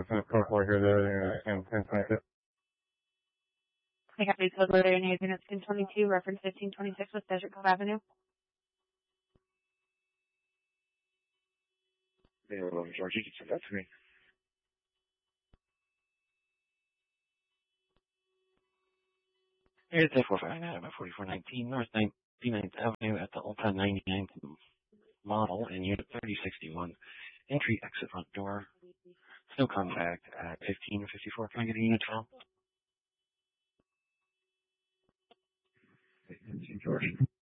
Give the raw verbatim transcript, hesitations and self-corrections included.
it's in the car floor here, there, and ten twenty-six. I got these code letter in units ten twenty-two, reference fifteen twenty-six with Desert Cove Avenue. Yeah, well, George, you can send that to me. Here's the four five nine by forty-four nineteen North ninety-ninth Avenue at the Ulta ninety-ninth model in unit thirty sixty-one. Entry, exit front door. No contact at fifteen fifty-four. Can I get a unit twelve? George.